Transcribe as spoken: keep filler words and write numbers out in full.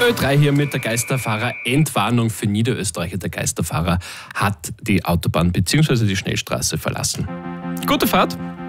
Ö drei hier mit der Geisterfahrer. Entwarnung für Niederösterreicher. Der Geisterfahrer hat die Autobahn bzw. die Schnellstraße verlassen. Gute Fahrt!